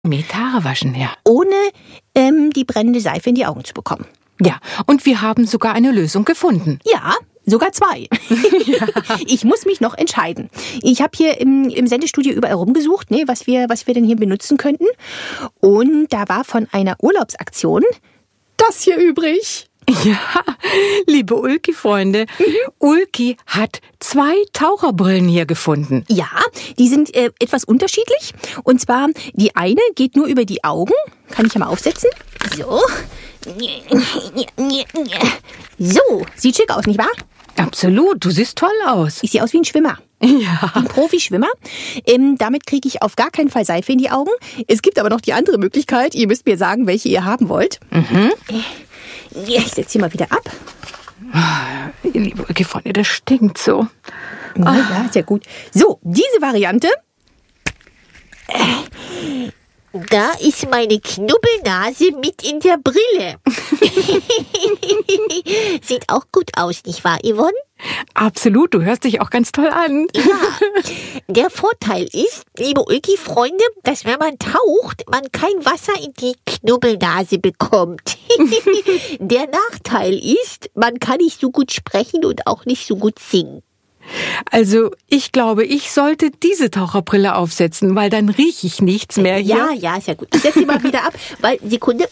Mit Haare waschen, ja. Ohne die brennende Seife in die Augen zu bekommen. Ja, und wir haben sogar eine Lösung gefunden. Ja, sogar 2. Ja. Ich muss mich noch entscheiden. Ich habe hier im Sendestudio überall rumgesucht, was wir denn hier benutzen könnten. Und da war von einer Urlaubsaktion das hier übrig. Ja, liebe Ulki-Freunde, Ulki hat 2 Taucherbrillen hier gefunden. Ja, die sind etwas unterschiedlich. Und zwar, die eine geht nur über die Augen. Kann ich ja mal aufsetzen. So. So, sieht schick aus, nicht wahr? Absolut, du siehst toll aus. Ich sehe aus wie ein Schwimmer. Ja. Ein Profischwimmer. Damit kriege ich auf gar keinen Fall Seife in die Augen. Es gibt aber noch die andere Möglichkeit. Ihr müsst mir sagen, welche ihr haben wollt. Ich setze sie mal wieder ab. Ihr liebe Ulki-Freunde, das stinkt so. Ja, sehr gut. So, diese Variante. Da ist meine Knubbelnase mit in der Brille. Sieht auch gut aus, nicht wahr, Yvonne? Absolut, du hörst dich auch ganz toll an. Ja, der Vorteil ist, liebe Ulki-Freunde, dass wenn man taucht, man kein Wasser in die Knubbelnase bekommt. Der Nachteil ist, man kann nicht so gut sprechen und auch nicht so gut singen. Also, ich glaube, ich sollte diese Taucherbrille aufsetzen, weil dann rieche ich nichts mehr hier. Ja, ist ja gut. Ich setze sie mal wieder ab, weil, Sekunde.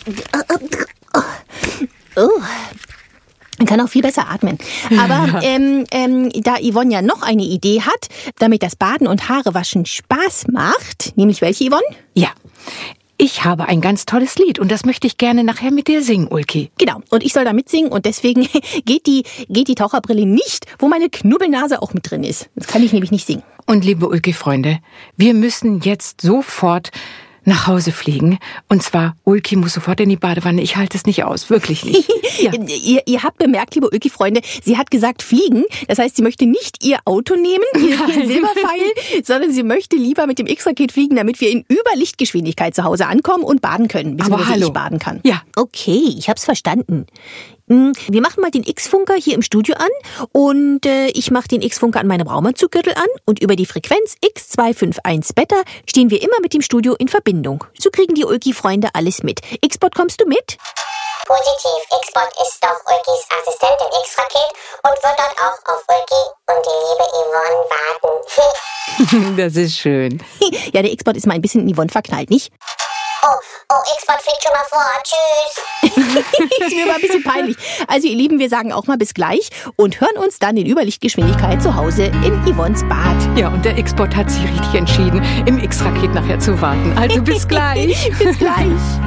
Oh. Man kann auch viel besser atmen. Aber da Yvonne ja noch eine Idee hat, damit das Baden und Haarewaschen Spaß macht, nämlich welche, Yvonne? Ja, ich habe ein ganz tolles Lied und das möchte ich gerne nachher mit dir singen, Ulki. Genau, und ich soll da mitsingen und deswegen geht die Taucherbrille nicht, wo meine Knubbelnase auch mit drin ist. Das kann ich nämlich nicht singen. Und liebe Ulki-Freunde, wir müssen jetzt sofort nach Hause fliegen. Und zwar, Ulki muss sofort in die Badewanne. Ich halte es nicht aus, wirklich nicht. Ja. Ihr habt bemerkt, liebe Ulki-Freunde, sie hat gesagt fliegen. Das heißt, sie möchte nicht ihr Auto nehmen, ihren Silberpfeil, sondern sie möchte lieber mit dem X-Raket fliegen, damit wir in Überlichtgeschwindigkeit zu Hause ankommen und baden können. Aber hallo. Ich baden kann. Ja. Okay, ich hab's verstanden. Wir machen mal den X-Funker hier im Studio an und ich mache den X-Funker an meinem Raumanzuggürtel an und über die Frequenz X251 Beta stehen wir immer mit dem Studio in Verbindung. So kriegen die Ulki-Freunde alles mit. X-Bot, kommst du mit? Positiv, X-Bot ist doch Ulkis Assistent im X-Raket und wird dort auch auf Ulki und die liebe Yvonne warten. Das ist schön. Ja, der X-Bot ist mal ein bisschen in Yvonne verknallt, nicht? Oh, X-Bot fliegt schon mal vor. Tschüss. Ist mir mal ein bisschen peinlich. Also ihr Lieben, wir sagen auch mal bis gleich und hören uns dann in Überlichtgeschwindigkeit zu Hause in Yvonnes Bad. Ja, und der X-Bot hat sich richtig entschieden, im X-Raket nachher zu warten. Also bis gleich. Bis gleich.